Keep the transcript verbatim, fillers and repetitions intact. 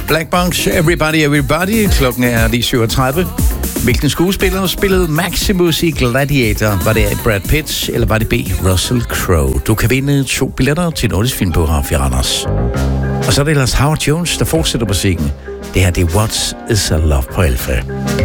Black Bunch, Everybody, Everybody. Klokken er lige syvogtredive. Hvilken skuespiller spillede Maximus i Gladiator? Var det Brad Pitt, eller var det B. Russell Crowe? Du kan vinde to billetter til Nordisk Film på Randers. Og så er det ellers Howard Jones, der fortsætter musikken. Det her, det er What is a Love på Alfa.